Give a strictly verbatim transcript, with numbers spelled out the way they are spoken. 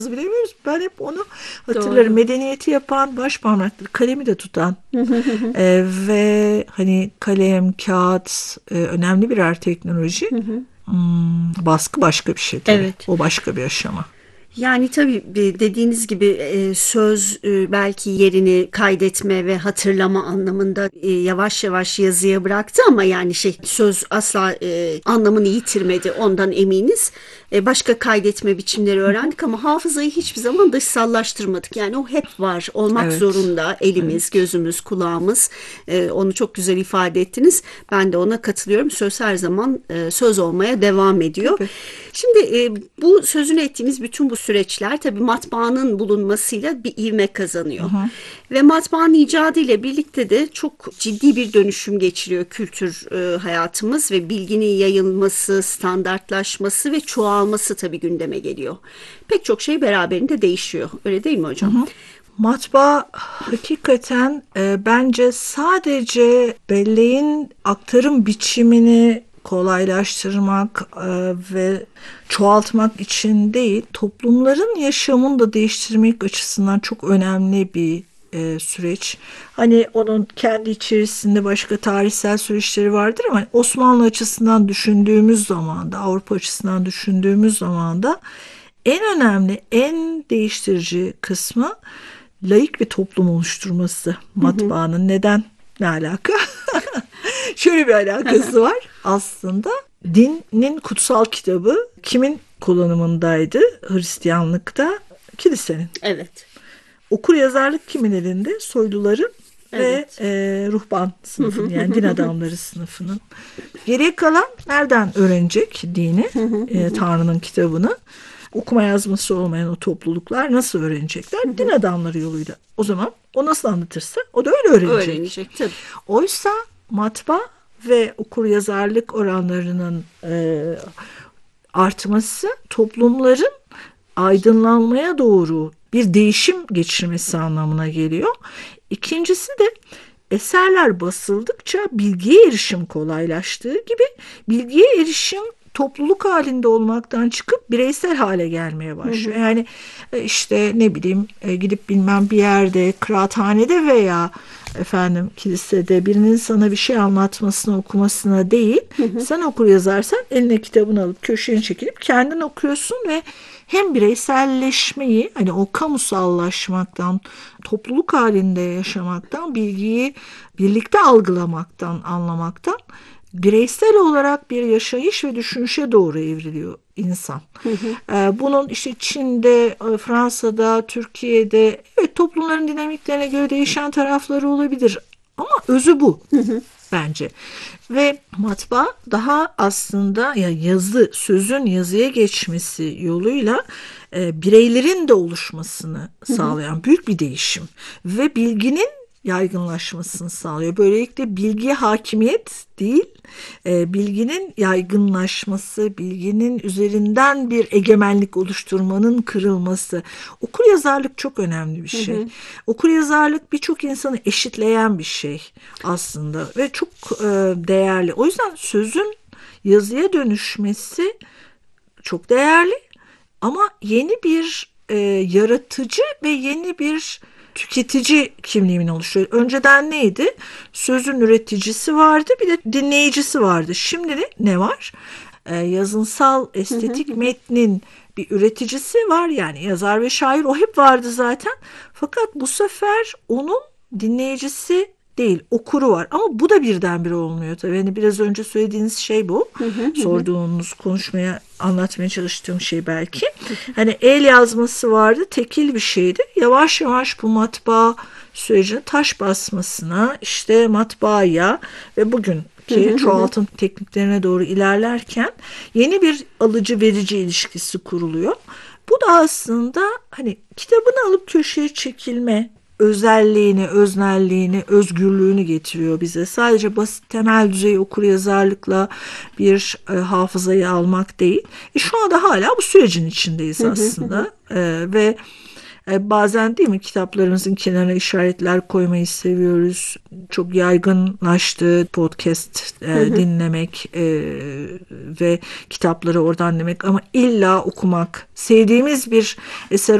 bilemiyoruz. Ben hep onu hatırlarım. Doğru. Medeniyeti yapan, baş parmakları, kalemi de tutan e, ve hani kalem, kağıt e, önemli birer teknoloji. Hmm, baskı başka bir şey tabii. Evet. O başka bir aşama. Yani tabii dediğiniz gibi e, söz e, belki yerini kaydetme ve hatırlama anlamında e, yavaş yavaş yazıya bıraktı ama yani şey söz asla e, anlamını yitirmedi, ondan eminiz. E, başka kaydetme biçimleri öğrendik ama hafızayı hiçbir zaman dışsallaştırmadık. Yani o hep var, olmak Evet. zorunda, elimiz, Evet. gözümüz, kulağımız. E, onu çok güzel ifade ettiniz. Ben de ona katılıyorum. Söz her zaman e, söz olmaya devam ediyor. Tabii. Şimdi e, bu sözünü ettiğimiz bütün bu süreçler tabii matbaanın bulunmasıyla bir ivme Hı kazanıyor. hı. Ve matbaanın icadı ile birlikte de çok ciddi bir dönüşüm geçiriyor kültür e, hayatımız ve bilginin yayılması, standartlaşması ve çoğalması tabii gündeme geliyor. Pek çok şey beraberinde değişiyor. Öyle değil mi Hı hocam? hı. Matbaa hakikaten e, bence sadece belleğin aktarım biçimini kolaylaştırmak e, ve çoğaltmak için değil, toplumların yaşamını da değiştirmek açısından çok önemli bir e, süreç. Hani onun kendi içerisinde başka tarihsel süreçleri vardır ama Osmanlı açısından düşündüğümüz zaman da, Avrupa açısından düşündüğümüz zaman da en önemli, en değiştirici kısmı laik bir toplum oluşturması matbaanın. Neden? Ne alaka? Şöyle bir alakası var. Aslında dinin kutsal kitabı kimin kullanımındaydı? Hristiyanlıkta kilisenin. Evet. Okur yazarlık kimin elinde? Soyluların ve Evet. e, ruhban sınıfının, yani din adamları sınıfının. Geriye kalan nereden öğrenecek dini, e, Tanrı'nın kitabını? Okuma yazması olmayan o topluluklar nasıl öğrenecekler? Din adamları yoluyla. O zaman o nasıl anlatırsa o da öyle öğrenecek. Öğrenecek tabii. Oysa matbaa ve okur yazarlık oranlarının e, artması toplumların aydınlanmaya doğru bir değişim geçirmesi anlamına geliyor. İkincisi de eserler basıldıkça bilgiye erişim kolaylaştığı gibi bilgiye erişim topluluk halinde olmaktan çıkıp bireysel hale gelmeye başlıyor. Yani e, işte ne bileyim e, gidip bilmem bir yerde, kıraathanede veya efendim kilisede birinin sana bir şey anlatmasına, okumasına değil, sen okur yazarsan eline kitabını alıp köşeye çekilip kendin okuyorsun ve hem bireyselleşmeyi, hani o kamusallaşmaktan, topluluk halinde yaşamaktan, bilgiyi birlikte algılamaktan, anlamaktan bireysel olarak bir yaşayış ve düşünüşe doğru evriliyor insan. Ee, bunun işte Çin'de, e, Fransa'da, Türkiye'de, evet, toplumların dinamiklerine göre değişen tarafları olabilir ama özü bu bence. Ve matbaa daha aslında ya yazı, sözün yazıya geçmesi yoluyla e, bireylerin de oluşmasını sağlayan büyük bir değişim ve bilginin yaygınlaşmasını sağlıyor. Böylelikle bilgiye hakimiyet değil, e, bilginin yaygınlaşması, bilginin üzerinden bir egemenlik oluşturmanın kırılması. Okuryazarlık çok önemli bir şey. Okuryazarlık birçok insanı eşitleyen bir şey aslında ve çok e, değerli. O yüzden sözün yazıya dönüşmesi çok değerli ama yeni bir e, yaratıcı ve yeni bir tüketici kimliğimin oluşuyor. Önceden neydi? Sözün üreticisi vardı, bir de dinleyicisi vardı. Şimdi ne, ne var? E, yazınsal estetik metnin bir üreticisi var, yani yazar ve şair, o hep vardı zaten. Fakat bu sefer onun dinleyicisi değil, okuru var. Ama bu da birdenbire olmuyor tabii. Yani biraz önce söylediğiniz şey bu. Sorduğunuz, konuşmaya, anlatmaya çalıştığım şey belki. Hani el yazması vardı, tekil bir şeydi. Yavaş yavaş bu matbaa sürecinin taş basmasına, işte matbaaya ve bugün ki çoğaltım tekniklerine doğru ilerlerken yeni bir alıcı verici ilişkisi kuruluyor. Bu da aslında hani kitabını alıp köşeye çekilme özelliğini, öznelliğini, özgürlüğünü getiriyor bize. Sadece basit temel düzey okuryazarlıkla bir e, hafızayı almak değil. E, şu anda hala bu sürecin içindeyiz aslında. E, ve E, bazen değil mi kitaplarımızın kenarına işaretler koymayı seviyoruz. Çok yaygınlaştı podcast e, dinlemek e, ve kitapları oradan dinlemek ama illa okumak. Sevdiğimiz bir eser